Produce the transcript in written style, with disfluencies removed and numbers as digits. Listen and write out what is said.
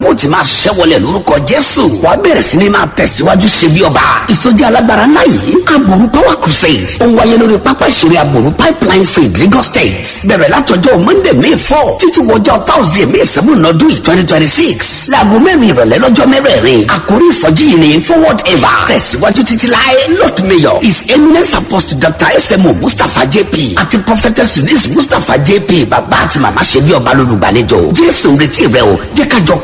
mo ti máa ṣiṣẹ́ wọlé lórúkọ Jésù. wàá bẹ̀rẹ̀ sí ni máa tẹ̀síwájú ṣe bí ọba. ìsọjí alágbára ńlá yìí Aboru Power Crusade ó ń wáyé lórí pápá ìṣeré Aboru Pipeline Field Lagos State. bẹ̀rẹ̀ látọjọ́ Monday May 4 títí wọjọ́ Thursday May 7 ọdún 2026. láago mẹ́rin ìrọ̀lẹ́ lọ́jọ́ mẹ́rẹ̀ẹ̀rin. àkórí ìsọjí yìí ni forward ever. tẹ̀síwájú títí láé. Lord Mayor His Eminence Apostle Dr. S.M.O. Mustapha J.P. àti Prophetess Eunice Mustapha J.P. bàbá àti màmá ṣe bí ọba lólùgbàlejò. Jésù ń retí rẹ o, jẹ́ ká jọ